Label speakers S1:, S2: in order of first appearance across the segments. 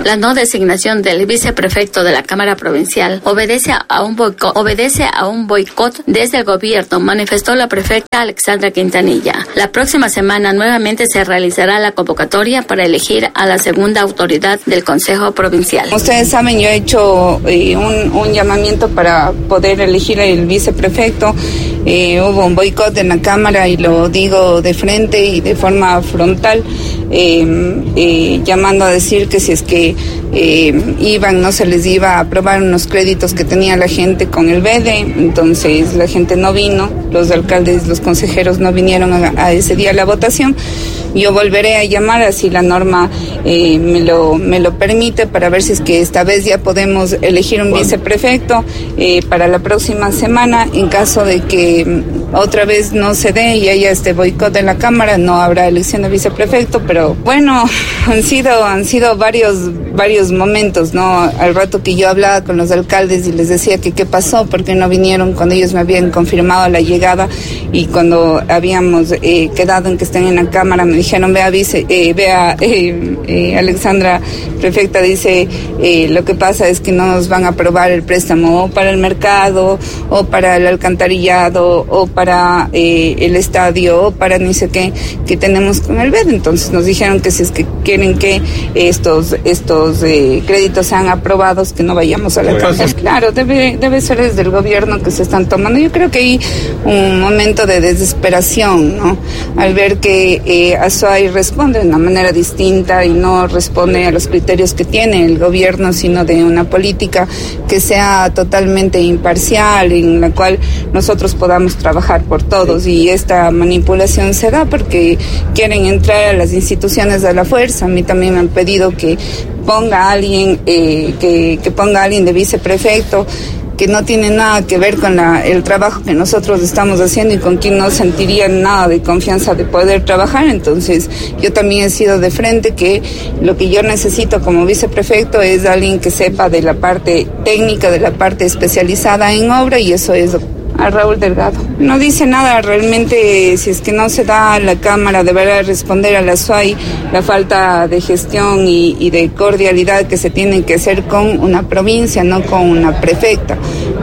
S1: La no designación del viceprefecto de la Cámara Provincial obedece a un boicot desde el gobierno, manifestó la prefecta Alexandra Quintanilla. La próxima semana nuevamente se realizará la convocatoria para elegir a la segunda autoridad del Consejo Provincial.
S2: Ustedes saben, yo he hecho un llamamiento para poder elegir el viceprefecto. Hubo un boicot en la Cámara y lo digo de frente y de forma frontal, llamando a decir que si es que no se les iba a aprobar unos créditos que tenía la gente con el BEDE, entonces la gente no vino, los alcaldes, los consejeros no vinieron a ese día a la votación. Yo volveré a llamar, así la norma me lo permite, para ver si es que esta vez ya podemos elegir un viceprefecto para la próxima semana. En caso de que otra vez no se dé y haya este boicot de la Cámara, no habrá elección de viceprefecto, pero bueno, han sido varios momentos, ¿no? Al rato que yo hablaba con los alcaldes y les decía que qué pasó, por qué no vinieron cuando ellos me habían confirmado la llegada, y cuando habíamos quedado en que estén en la Cámara, me dijeron, Alexandra, prefecta, dice, lo que pasa es que no nos van a aprobar el préstamo o para el mercado, o para el alcantarillado, o para el estadio, o para ni sé qué que tenemos con el BED. Entonces nos dijeron que si es que quieren que estos créditos sean aprobados, que no vayamos a la Cámara. Claro, debe ser desde el gobierno que se están tomando. Yo creo que hay un momento de desesperación, ¿no? Al ver que Azuay responde de una manera distinta y no responde a los criterios que tiene el gobierno, sino de una política que sea totalmente imparcial, en la cual nosotros podamos trabajar por todos. Y esta manipulación se da porque quieren entrar a las instituciones a la fuerza. A mí también me han pedido que ponga a alguien, que ponga a alguien de viceprefecto, que no tiene nada que ver con el trabajo que nosotros estamos haciendo y con quien no sentiría nada de confianza de poder trabajar. Entonces yo también he sido de frente que lo que yo necesito como viceprefecto es alguien que sepa de la parte técnica, de la parte especializada en obra, y eso es a Raúl Delgado. No dice nada realmente. Si es que no se da, la Cámara deberá responder a la Azuay la falta de gestión y de cordialidad que se tiene que hacer con una provincia, no con una prefecta.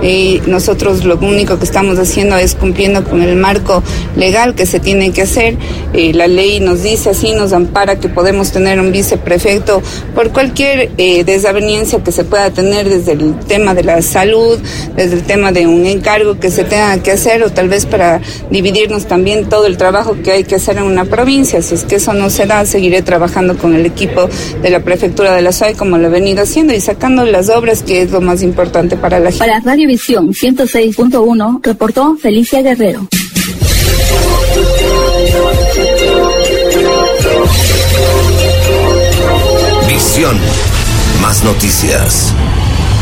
S2: Nosotros lo único que estamos haciendo es cumpliendo con el marco legal que se tiene que hacer. La ley nos dice así, nos ampara que podemos tener un viceprefecto por cualquier desaveniencia que se pueda tener, desde el tema de la salud, desde el tema de un encargo que se tenga que hacer, o tal vez para dividirnos también todo el trabajo que hay que hacer en una provincia. Si es que eso no se da, seguiré trabajando con el equipo de la prefectura de la Azuay como lo he venido haciendo y sacando las obras, que es lo más importante para la gente.
S1: Para Radiovisión 106.1 reportó Felicia Guerrero.
S3: Visión, más noticias.